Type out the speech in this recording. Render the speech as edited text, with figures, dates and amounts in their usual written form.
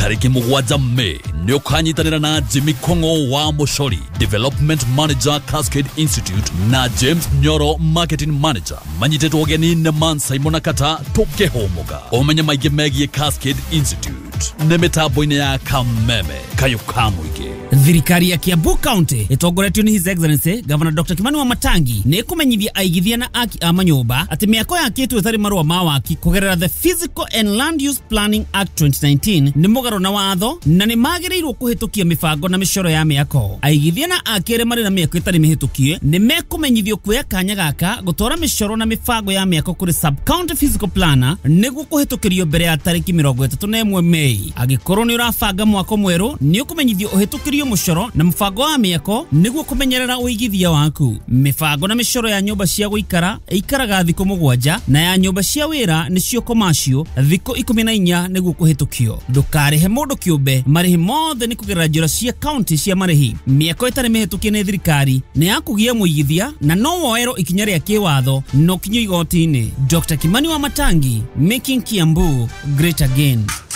tariki mugwanja Mei nĩ ũkanyitanĩra na Jimmy Kongo wa Mushori Development Manager Cascade Institute na James Nyoro Marketing Manager manyitetwo ũgeni nĩ Man Simon Kata tũkĩhũmũka ũmenye maingĩ megiĩ Cascade Institute nĩ mĩtambo-inĩ ya Kameme Kayuka mũingĩ. Thirikari ya Kiambu County itongoretio ni His Excellency Governor Dr. Kimani Wamatangi nĩ kumenyithia aigithia na aki a manyũmba atĩ mĩako yakĩtwo ĩtarĩ marũa ma waki kũgerera the Physical and Land Use Planning Act 2019 nĩ mũgarũ na watho na nĩ magĩrĩirwo kũhĩtũkia mĩbango na mĩcoro ya mĩako. Aigithia na aki arĩa marĩ na mĩako ĩtarĩ mĩhĩtũkie nĩ mekũmenyithio kuoya kanya gaka gũtwara mĩcoro na mĩbango ya mĩako kũrĩ Sub County Physical Planner nĩguo kũhĩtũkĩrio mbere ya tarĩki 31 Mei. Angĩkorwo nĩ ũrabanga mwako mwerũ nĩ ũkũmenyithio ũhĩtũkĩrio mũcoro na mũbango wa mĩako nĩguo kũmenyerera ũigithia waku. Mĩbango na mĩcoro ya nyũmba cia gũikara ĩikaraga thikũ 7 na ya nyũmba cia wĩra nĩcio commercial thikũ 14 nĩguo kũhĩtũkio. Ndũkarĩhe mũndũ kĩũmbe, marĩhi mothe nĩ kũgerera njĩra cia county cia marĩhi. Mĩako ĩtarĩ mĩhĩtũkie nĩ thirikari nĩ ya kũgia mũigithia na no woerwo ikinya rĩa kĩwatho no kinyo igoti-inĩ. Dr. Kimani Wamatangi, making Kiambu great again.